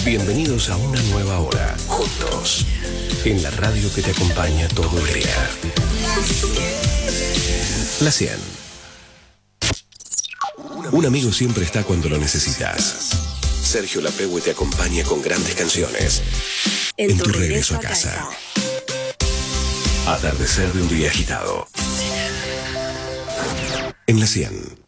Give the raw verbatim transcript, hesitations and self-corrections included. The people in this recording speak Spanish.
Bienvenidos a una nueva hora, juntos, en la radio que te acompaña todo el día. La cien. Un amigo siempre está cuando lo necesitas. Sergio Lapegue te acompaña con grandes canciones en, en tu, tu regreso, regreso a casa. casa. Atardecer de un día agitado. En la cien.